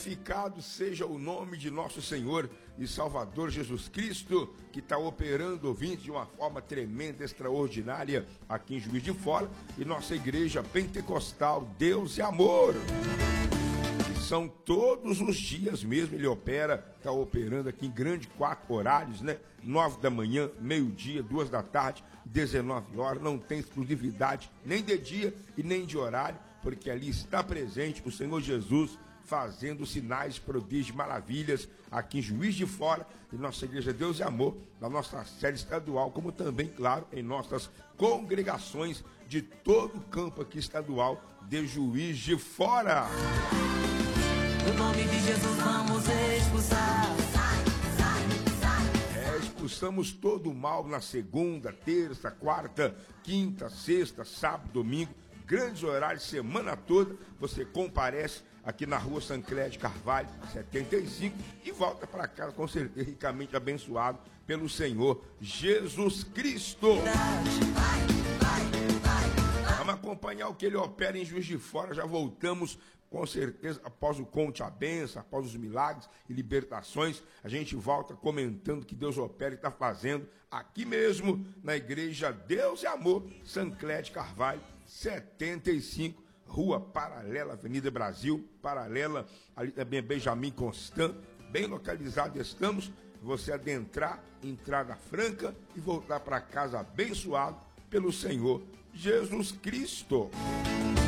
Glorificado seja o nome de nosso Senhor e Salvador Jesus Cristo, que está operando, ouvinte, de uma forma tremenda, extraordinária aqui em Juiz de Fora, e nossa igreja pentecostal, Deus e Amor. São todos os dias mesmo, ele opera, está operando aqui em grande 4 horários, né? 9 da manhã, meio-dia, 2 da tarde, 19 horas, não tem exclusividade nem de dia e nem de horário, porque ali está presente o Senhor Jesus fazendo sinais, prodígios, maravilhas aqui em Juiz de Fora, em nossa igreja Deus e Amor, na nossa sede estadual, como também, claro, em nossas congregações de todo o campo aqui estadual de Juiz de Fora. No nome de Jesus vamos expulsar. Expulsamos todo o mal na segunda, terça, quarta, quinta, sexta, sábado, domingo, grandes horários, semana toda. Você comparece aqui na rua Sancler de Carvalho, 75, e volta para casa com certeza ricamente abençoado pelo Senhor Jesus Cristo. Vamos acompanhar o que ele opera em Juiz de Fora. Já voltamos com certeza após o Conte a Benção, após os milagres e libertações. A gente volta comentando que Deus opera e está fazendo aqui mesmo na igreja Deus e Amor, Sancler de Carvalho, 75, Rua Paralela, Avenida Brasil, paralela ali também Benjamin Constant, bem localizado estamos. Você adentrar, entrada franca e voltar para casa abençoado pelo Senhor Jesus Cristo.